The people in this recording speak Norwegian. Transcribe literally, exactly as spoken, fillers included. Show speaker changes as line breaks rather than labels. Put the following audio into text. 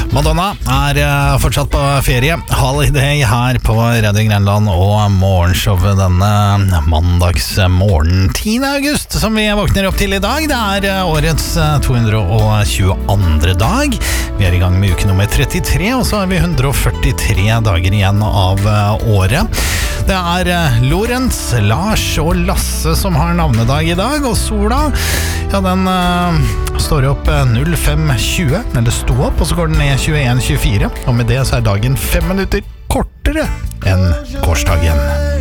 Madonna er uh, fortsatt på ferie. Holiday her på Radio Grenland og morgenshowet denne mandagsmorgen tiende august som vi våkner opp til i dag. Det er uh, årets uh, to hundre og tjueandre dag. Vi er i gang med uke nummer trettitre, og så har vi hundre og førtitre dager igjen av uh, året. Det er uh, Lorentz, Lars og Lasse som har navnedag i dag, og sola, ja, den uh, står opp uh, null fem tjue, eller sto opp, og så går den ned tjueen tjuefire, og med det så er dagen fem minutter kortere enn gårsdagen.